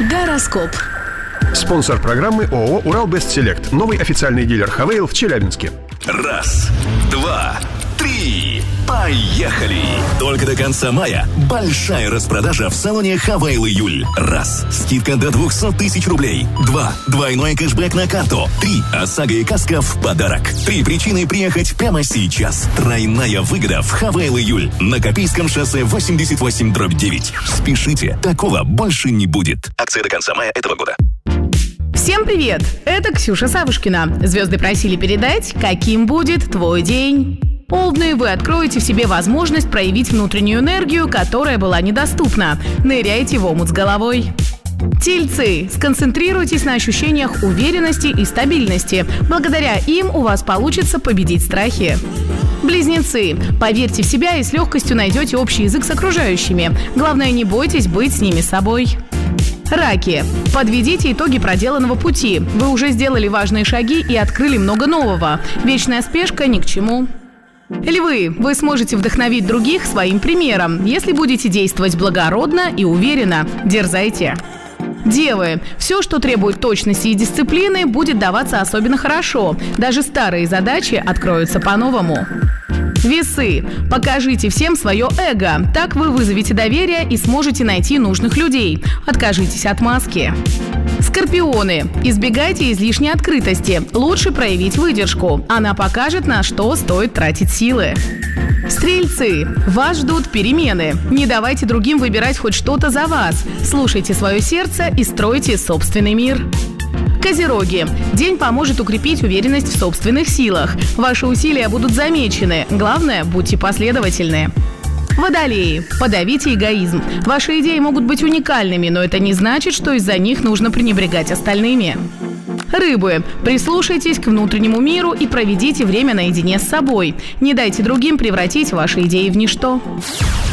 Гороскоп. Спонсор программы ООО «Уралбестселект». Новый официальный дилер «Хавейл» в Челябинске. 1, 2, 3. Поехали! Только до конца мая большая распродажа в салоне «Хавейл Июль». 1. Скидка до 200 тысяч рублей. 2. Двойной кэшбэк на карту. 3. ОСАГО и каска в подарок. 3 причины приехать прямо сейчас. Тройная выгода в «Хавейл Июль» на Копейском шоссе 88/9. Спешите, такого больше не будет. Акция до конца мая этого года. Всем привет! Это Ксюша Савушкина. Звезды просили передать, каким будет твой день. Олдны, вы откроете в себе возможность проявить внутреннюю энергию, которая была недоступна. Ныряйте в омут с головой. Тельцы, сконцентрируйтесь на ощущениях уверенности и стабильности. Благодаря им у вас получится победить страхи. Близнецы, поверьте в себя и с легкостью найдете общий язык с окружающими. Главное, не бойтесь быть с ними собой. Раки, подведите итоги проделанного пути. Вы уже сделали важные шаги и открыли много нового. Вечная спешка ни к чему. Львы, вы сможете вдохновить других своим примером, если будете действовать благородно и уверенно. Дерзайте. Девы, все, что требует точности и дисциплины, будет даваться особенно хорошо. Даже старые задачи откроются по-новому. Весы, покажите всем свое эго. Так вы вызовете доверие и сможете найти нужных людей. Откажитесь от маски. Скорпионы, избегайте излишней открытости. Лучше проявить выдержку. Она покажет, на что стоит тратить силы. Стрельцы, вас ждут перемены. Не давайте другим выбирать хоть что-то за вас. Слушайте свое сердце и стройте собственный мир. Козероги, день поможет укрепить уверенность в собственных силах. Ваши усилия будут замечены. Главное, будьте последовательны. Водолеи, подавите эгоизм. Ваши идеи могут быть уникальными, но это не значит, что из-за них нужно пренебрегать остальными. Рыбы, прислушайтесь к внутреннему миру и проведите время наедине с собой. Не дайте другим превратить ваши идеи в ничто.